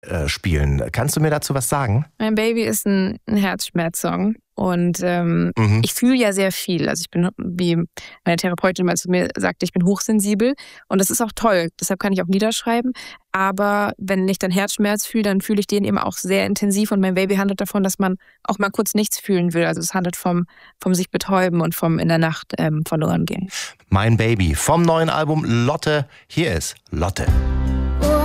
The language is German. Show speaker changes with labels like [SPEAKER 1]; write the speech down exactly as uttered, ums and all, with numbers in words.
[SPEAKER 1] äh, spielen. Kannst du mir dazu was sagen?
[SPEAKER 2] Mein Baby ist ein, ein Herzschmerzsong. Und ähm,
[SPEAKER 1] Mhm.
[SPEAKER 2] ich fühle ja sehr viel. Also ich bin, wie meine Therapeutin mal zu mir sagte, ich bin hochsensibel. Und das ist auch toll. Deshalb kann ich auch niederschreiben. Aber wenn ich dann Herzschmerz fühle, dann fühle ich den eben auch sehr intensiv. Und mein Baby handelt davon, dass man auch mal kurz nichts fühlen will. Also es handelt vom, vom sich betäuben und vom in der Nacht ähm, verloren gehen.
[SPEAKER 1] Mein Baby vom neuen Album Lotte. Hier ist Lotte.